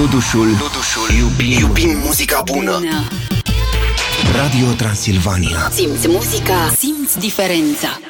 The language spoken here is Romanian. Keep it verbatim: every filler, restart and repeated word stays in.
Dudușul, Dudușul. Iubim, iubim muzica bună. bună Radio Transilvania. Simți muzica, simți diferența.